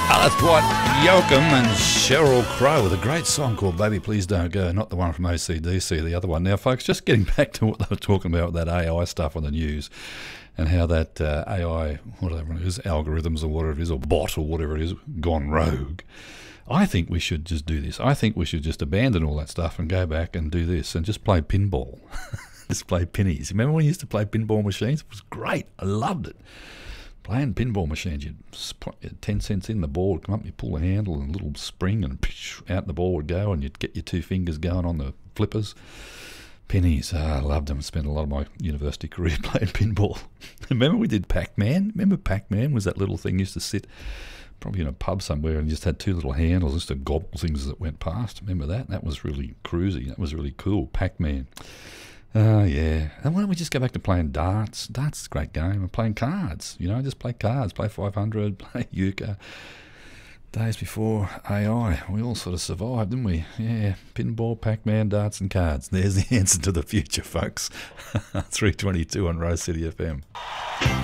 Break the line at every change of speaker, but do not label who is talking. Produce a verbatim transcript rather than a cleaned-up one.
That's Dwight Yoakam and Sheryl Crow with a great song called Baby Please Don't Go, not the one from A C D C, the other one. Now, folks, just getting back to what they were talking about with that A I stuff on the news and how that uh, A I, whatever it is, algorithms or whatever it is, or bot or whatever it is, gone rogue. I think we should just do this. I think we should just abandon all that stuff and go back and do this and just play pinball. Just play pennies. Remember when we used to play pinball machines? It was great. I loved it. Playing pinball machines, you'd put ten cents in, the ball would come up, you pull the handle and a little spring and out the ball would go and you'd get your two fingers going on the flippers. Pennies, ah, I loved them. I spent a lot of my university career playing pinball. Remember we did Pac-Man? Remember Pac-Man was that little thing used to sit probably in a pub somewhere and just had two little handles just to gobble things as it went past. Remember that? That was really cruisy. That was really cool. Pac-Man. Oh, uh, yeah. And why don't we just go back to playing darts? Darts is a great game. And playing cards, you know, just play cards, play five hundred, play euchre. Days before A I, we all sort of survived, didn't we? Yeah, pinball, Pac-Man, darts and cards. There's the answer to the future, folks. three twenty-two on Rose City F M.